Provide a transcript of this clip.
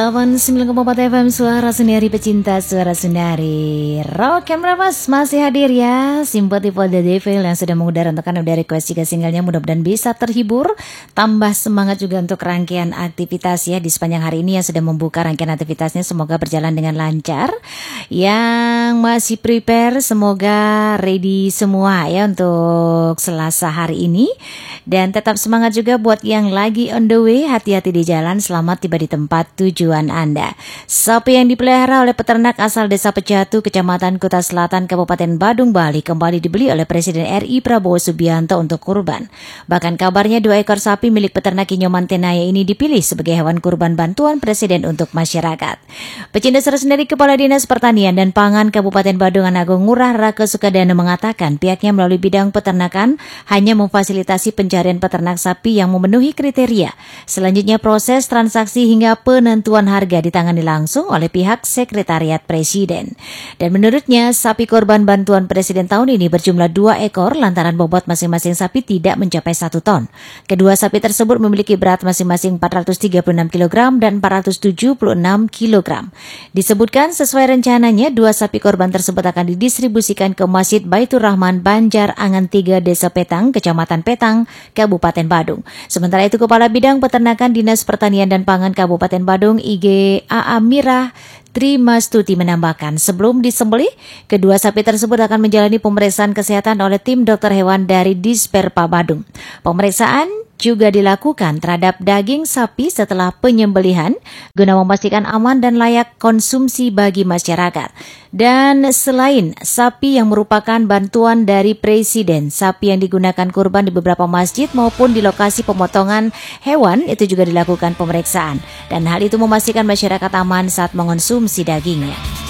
9,4 FM Suara Sundari, pecinta Suara Sundari. Rock and Ravas masih hadir ya. Simpati for the Devil yang sudah mengudara untuk Anda dari request jika singlenya, mudah-mudahan bisa terhibur. Tambah semangat juga untuk rangkaian aktivitas ya di sepanjang hari ini yang sudah membuka rangkaian aktivitasnya. Semoga berjalan dengan lancar. Yang masih prepare semoga ready semua ya untuk Selasa hari ini. Dan tetap semangat juga buat yang lagi on the way. Hati-hati di jalan, selamat tiba di tempat tujuan Anda. Sapi yang dipelihara oleh peternak asal Desa Pecatu, Kecamatan Kuta Selatan, Kabupaten Badung, Bali kembali dibeli oleh Presiden RI Prabowo Subianto untuk kurban. Bahkan kabarnya 2 ekor sapi milik peternak Inyoman Tenaya ini dipilih sebagai hewan kurban bantuan Presiden untuk masyarakat. Pecinta Suara Sundari, Kepala Dinas Pertanian dan Pangan Kabupaten Badung Agung Ngurah Rake Sukadana mengatakan pihaknya melalui bidang peternakan hanya memfasilitasi pencarian peternak sapi yang memenuhi kriteria. Selanjutnya proses transaksi hingga penentuan harga ditangani langsung oleh pihak Sekretariat Presiden. Dan menurutnya, sapi korban bantuan Presiden tahun ini berjumlah 2 ekor lantaran bobot masing-masing sapi tidak mencapai 1 ton. Kedua sapi tersebut memiliki berat masing-masing 436 kg dan 476 kg. Disebutkan sesuai rencananya, 2 sapi korban tersebut akan didistribusikan ke Masjid Baitur Rahman Banjar Angan 3 Desa Petang, Kecamatan Petang, Kabupaten Badung. Sementara itu, Kepala Bidang Peternakan Dinas Pertanian dan Pangan Kabupaten Badung IGAA Mirah Trimastuti menambahkan, sebelum disembelih, kedua sapi tersebut akan menjalani pemeriksaan kesehatan oleh tim dokter hewan dari Disperpa Badung. Pemeriksaan juga dilakukan terhadap daging sapi setelah penyembelihan guna memastikan aman dan layak konsumsi bagi masyarakat. Dan selain sapi yang merupakan bantuan dari Presiden, sapi yang digunakan kurban di beberapa masjid maupun di lokasi pemotongan hewan itu juga dilakukan pemeriksaan. Dan hal itu memastikan masyarakat aman saat mengonsumsi dagingnya.